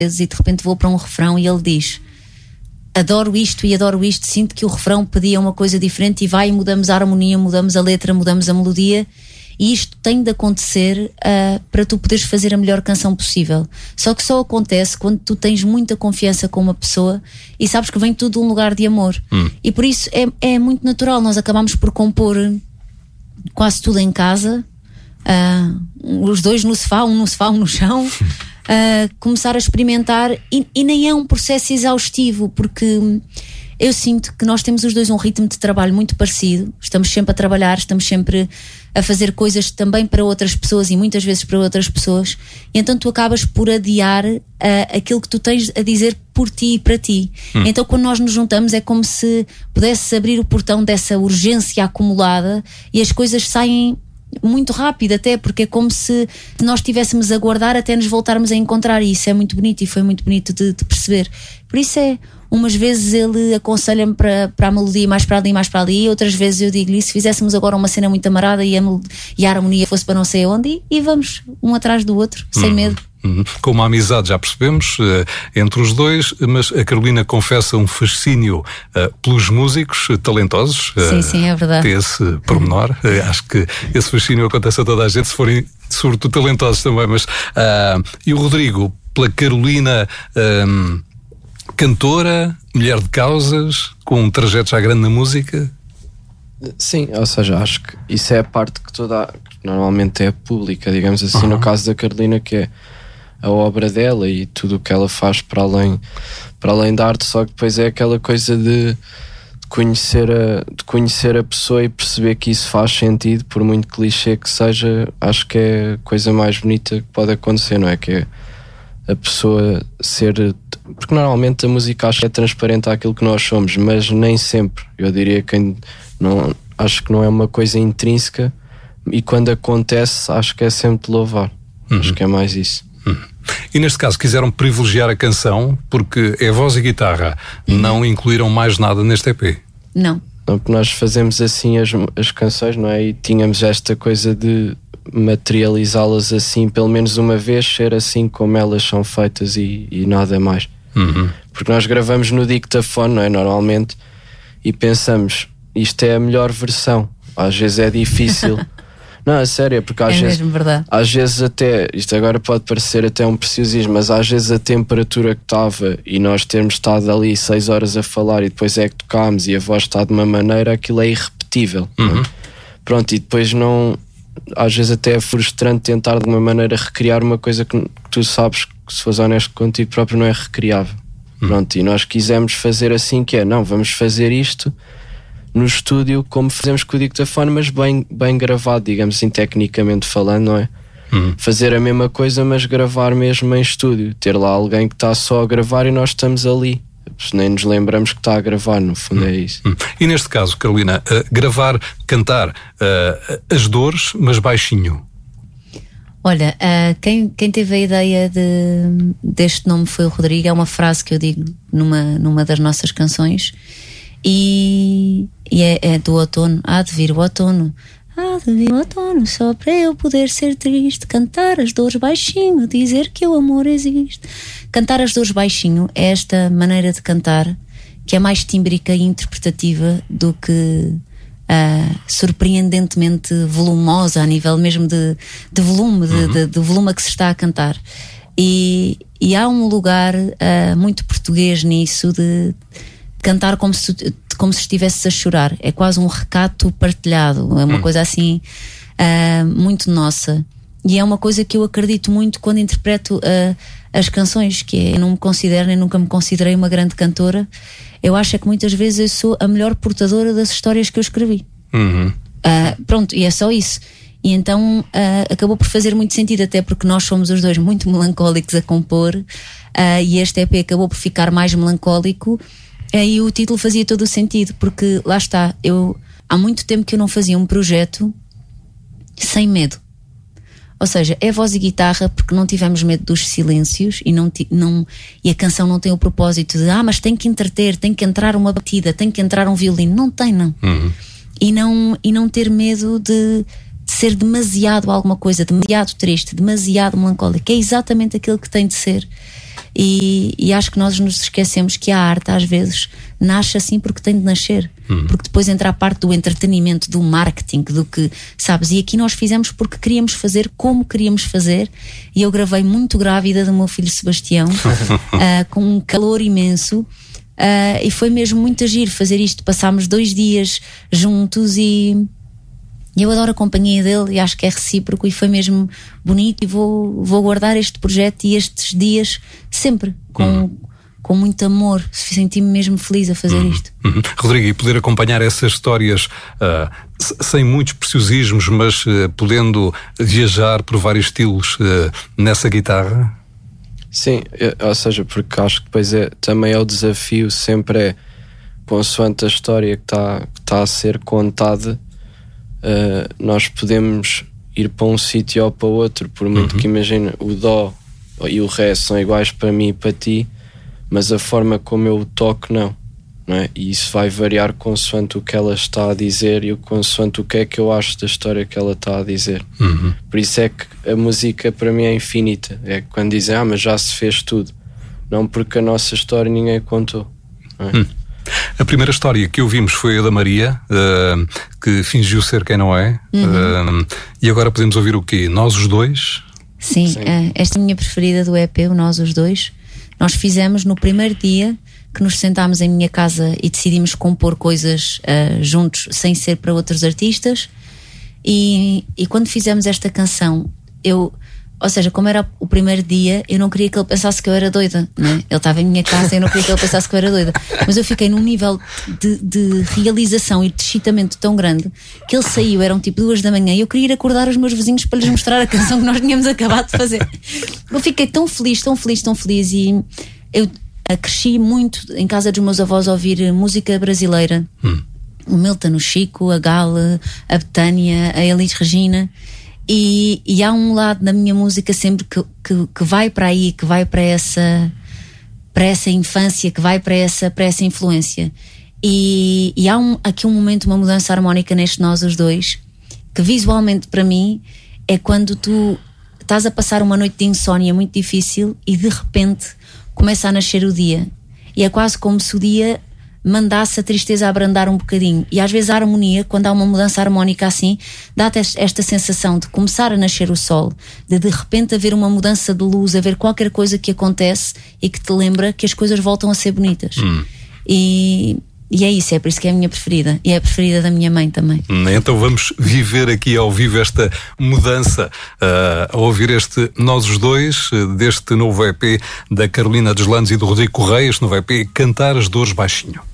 e de repente vou para um refrão e ele diz: adoro isto e adoro isto, sinto que o refrão pedia uma coisa diferente, e vai e mudamos a harmonia, mudamos a letra, mudamos a melodia. E isto tem de acontecer para tu poderes fazer a melhor canção possível. Só que só acontece quando tu tens muita confiança com uma pessoa e sabes que vem tudo de um lugar de amor. E por isso é muito natural. Nós acabamos por compor quase tudo em casa, os dois no sofá, um no chão, começar a experimentar, e nem é um processo exaustivo, porque eu sinto que nós temos os dois um ritmo de trabalho muito parecido. Estamos sempre a trabalhar, estamos sempre a fazer coisas também para outras pessoas, e muitas vezes para outras pessoas, e então tu acabas por adiar aquilo que tu tens a dizer por ti e para ti. Então quando nós nos juntamos é como se pudesse abrir o portão dessa urgência acumulada, e as coisas saem muito rápido até, porque é como se nós estivéssemos a guardar até nos voltarmos a encontrar, e isso é muito bonito, e foi muito bonito de perceber. Por isso umas vezes ele aconselha-me para a melodia mais para ali, outras vezes eu digo-lhe: se fizéssemos agora uma cena muito amarada e a harmonia fosse para não sei onde, e vamos um atrás do outro, sem medo. Com uma amizade, já percebemos, entre os dois, mas a Carolina confessa um fascínio pelos músicos talentosos. Sim, é verdade. Tem esse pormenor. Acho que esse fascínio acontece a toda a gente, se forem sobretudo talentosos também. Mas, e o Rodrigo, pela Carolina, cantora, mulher de causas, com um trajeto já grande na música? Sim, ou seja, acho que isso é a parte que normalmente é pública, digamos assim. No caso da Carolina, que é a obra dela e tudo o que ela faz para além da arte, só que depois é aquela coisa de conhecer a pessoa e perceber que isso faz sentido, por muito clichê que seja. Acho que é a coisa mais bonita que pode acontecer, não é? Que é a pessoa ser... Porque normalmente a música acho que é transparente àquilo que nós somos, mas nem sempre. Eu diria que acho que não é uma coisa intrínseca, e quando acontece acho que é sempre de louvar. Acho que é mais isso. E neste caso quiseram privilegiar a canção porque é voz e guitarra, não incluíram mais nada neste EP? Não. Porque nós fazemos assim as canções, não é? E tínhamos esta coisa de materializá-las assim, pelo menos uma vez, ser assim como elas são feitas, e nada mais. Porque nós gravamos no dictafone, não é? Normalmente, e pensamos, isto é a melhor versão. Às vezes é difícil. Não, é sério, porque às vezes até, isto agora pode parecer até um preciosismo, mas às vezes a temperatura que estava, e nós termos estado ali 6 horas a falar, e depois é que tocámos e a voz está de uma maneira, aquilo é irrepetível. Não é? Pronto, e depois não... Às vezes até é frustrante tentar de uma maneira recriar uma coisa que tu sabes que, se fores honesto contigo próprio, não é recriável. Pronto, e nós quisemos fazer assim, que é, não, vamos fazer isto no estúdio como fazemos com o dictafone, mas bem gravado, digamos assim, tecnicamente falando, não é? Fazer a mesma coisa, mas gravar mesmo em estúdio, ter lá alguém que está só a gravar e nós estamos ali, nem nos lembramos que está a gravar, no fundo é isso. E neste caso, Carolina, gravar, cantar as dores, mas baixinho. Olha, quem teve a ideia deste nome foi o Rodrigo. É uma frase que eu digo numa das nossas canções, e é do outono. Há de vir o outono, só para eu poder ser triste, cantar as dores baixinho, dizer que o amor existe. Cantar as dores baixinho é esta maneira de cantar que é mais tímbrica e interpretativa do que surpreendentemente volumosa, a nível mesmo de volume, de volume a que se está a cantar. E há um lugar muito português nisso, de cantar como se estivesses a chorar. É quase um recato partilhado, é uma coisa assim muito nossa, e é uma coisa que eu acredito muito quando interpreto as canções, que é, eu não me considero, nem nunca me considerei uma grande cantora. Eu acho que muitas vezes eu sou a melhor portadora das histórias que eu escrevi. Pronto, e é só isso. E então acabou por fazer muito sentido, até porque nós somos os dois muito melancólicos a compor, e este EP acabou por ficar mais melancólico. E o título fazia todo o sentido, porque lá está, há muito tempo que eu não fazia um projeto sem medo. Ou seja, é voz e guitarra porque não tivemos medo dos silêncios, e a canção não tem o propósito de mas tem que entreter, tem que entrar uma batida, tem que entrar um violino. Não tem, não. E não ter medo de ser demasiado alguma coisa, demasiado triste, demasiado melancólico. É exatamente aquilo que tem de ser. E acho que nós nos esquecemos que a arte às vezes nasce assim porque tem de nascer, porque depois entra a parte do entretenimento, do marketing, do que, sabes, e aqui nós fizemos porque queríamos fazer como queríamos fazer, e eu gravei muito grávida do meu filho Sebastião, com um calor imenso, e foi mesmo muito giro fazer isto. Passámos 2 dias juntos e eu adoro a companhia dele e acho que é recíproco, e foi mesmo bonito, e vou guardar este projeto e estes dias sempre com muito amor. Senti-me mesmo feliz a fazer isto. Rodrigo, e poder acompanhar essas histórias sem muitos preciosismos, mas podendo viajar por vários estilos nessa guitarra? Sim, ou seja, porque acho que depois também é o desafio, sempre é consoante a história que está a ser contada. Nós podemos ir para um sítio ou para outro, por muito que imagina, o dó e o ré são iguais para mim e para ti, mas a forma como eu toco não é? E isso vai variar consoante o que ela está a dizer e consoante o que é que eu acho da história que ela está a dizer. Por isso é que a música para mim é infinita. É quando dizem, mas já se fez tudo, não, porque a nossa história ninguém contou, não é? A primeira história que ouvimos foi a da Maria, que fingiu ser quem não é. E agora podemos ouvir o quê? Nós os Dois? Sim. Esta é a minha preferida do EP, o Nós os Dois. Nós fizemos no primeiro dia que nos sentámos em minha casa e decidimos compor coisas juntos, sem ser para outros artistas, e quando fizemos esta canção, ou seja, como era o primeiro dia, eu não queria que ele pensasse que eu era doida, não é? Ele estava em minha casa e eu não queria que ele pensasse que eu era doida, mas eu fiquei num nível de realização e de excitamento tão grande que ele saiu, eram tipo 2 da manhã, e eu queria ir acordar os meus vizinhos para lhes mostrar a canção que nós tínhamos acabado de fazer. Eu fiquei tão feliz, e eu cresci muito em casa dos meus avós a ouvir música brasileira, o Milton, o Chico, a Gala, a Betânia, a Elis Regina. E há um lado da minha música sempre que vai para aí, que vai para essa infância, que vai para essa influência. E há aqui um momento, uma mudança harmónica neste Nós os Dois, que visualmente para mim é quando tu estás a passar uma noite de insónia muito difícil e de repente começa a nascer o dia. E é quase como se o dia mandasse a tristeza a abrandar um bocadinho. E às vezes a harmonia, quando há uma mudança harmónica assim, dá-te esta sensação de começar a nascer o sol, de repente haver uma mudança de luz, haver qualquer coisa que acontece e que te lembra que as coisas voltam a ser bonitas. E é isso, é por isso que é a minha preferida. E é a preferida da minha mãe também. Então vamos viver aqui ao vivo esta mudança, a ouvir este Nós os Dois, deste novo EP da Carolina Deslandes e do Rodrigo Correia, este novo EP, Cantar as Dores Baixinho.